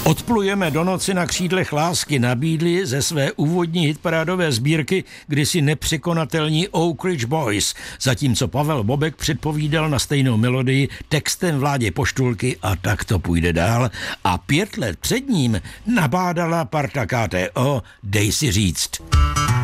Odplujeme do noci na křídlech lásky nabídli ze své úvodní hitparádové sbírky kdysi nepřekonatelní Oak Ridge Boys, zatímco Pavel Bobek předpovídal na stejnou melodii textem Vládě Poštulky a tak to půjde dál. A 5 let před ním nabádala parta KTO Dej si říct.